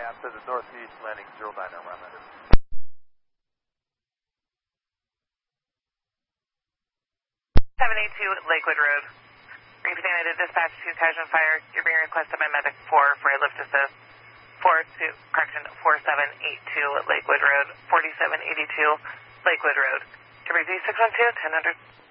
gap to the northeast, landing 090 Lambda. 782 Lakewood Road. Repeat United dispatch to Kaizen Fire. You're being requested by Medic 4 for a lift assist. 4782 Lakewood Road. 4782 Lakewood Road. To repeat 612, 1000.